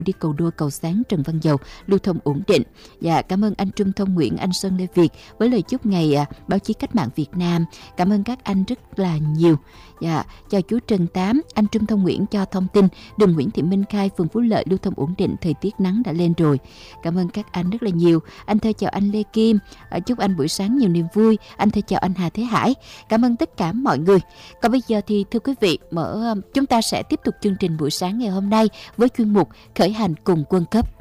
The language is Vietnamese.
đi cầu đua cầu sáng Trần Văn Dầu lưu thông ổn định. Và cảm ơn anh Trung Thông Nguyễn, anh Sơn Lê Việt với lời chúc ngày báo chí cách mạng Việt Nam. Cảm ơn các anh rất là nhiều. Dạ, chào chú Trần Tám, anh Trung Thông Nguyễn cho thông tin đường Nguyễn Thị Minh Khai, phường Phú Lợi lưu thông ổn định, thời tiết nắng đã lên rồi. Cảm ơn các anh rất là nhiều. Anh Thơ chào anh Lê Kim, chúc anh buổi sáng nhiều niềm vui. Anh Thơ chào anh Hà Thế Hải. Cảm ơn tất cả mọi người. Còn bây giờ thì thưa quý vị, chúng ta sẽ tiếp tục chương trình buổi sáng ngày hôm nay với chuyên mục Khởi hành cùng World Cup.